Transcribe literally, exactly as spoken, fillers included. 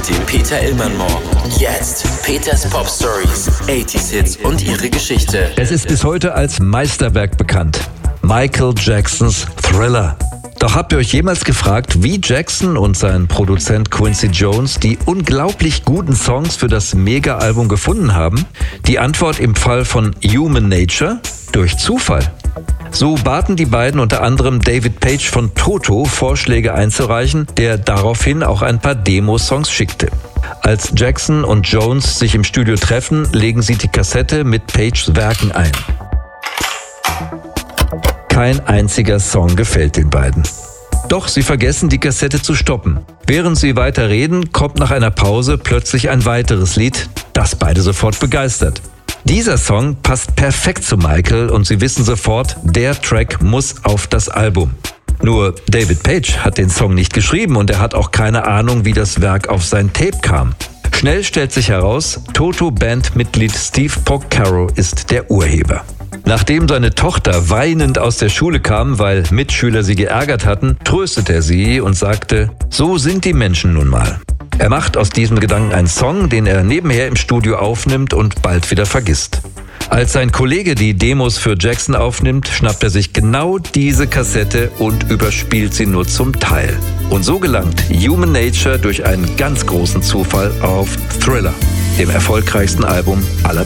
mit dem Peter Illmann Morgen. Jetzt Peters Pop Stories, achtziger Hits und ihre Geschichte. Es ist bis heute als Meisterwerk bekannt. Michael Jacksons Thriller. Doch habt ihr euch jemals gefragt, wie Jackson und sein Produzent Quincy Jones die unglaublich guten Songs für das Mega-Album gefunden haben? Die Antwort im Fall von Human Nature? Durch Zufall. So baten die beiden unter anderem David Paich von Toto, Vorschläge einzureichen, der daraufhin auch ein paar Demo-Songs schickte. Als Jackson und Jones sich im Studio treffen, legen sie die Kassette mit Paichs Werken ein. Kein einziger Song gefällt den beiden. Doch sie vergessen, die Kassette zu stoppen. Während sie weiter reden, kommt nach einer Pause plötzlich ein weiteres Lied, das beide sofort begeistert. Dieser Song passt perfekt zu Michael und sie wissen sofort, der Track muss auf das Album. Nur David Paich hat den Song nicht geschrieben und er hat auch keine Ahnung, wie das Werk auf sein Tape kam. Schnell stellt sich heraus, Toto-Bandmitglied Steve Porcaro ist der Urheber. Nachdem seine Tochter weinend aus der Schule kam, weil Mitschüler sie geärgert hatten, tröstet er sie und sagte, so sind die Menschen nun mal. Er macht aus diesem Gedanken einen Song, den er nebenher im Studio aufnimmt und bald wieder vergisst. Als sein Kollege die Demos für Jackson aufnimmt, schnappt er sich genau diese Kassette und überspielt sie nur zum Teil. Und so gelangt Human Nature durch einen ganz großen Zufall auf Thriller, dem erfolgreichsten Album aller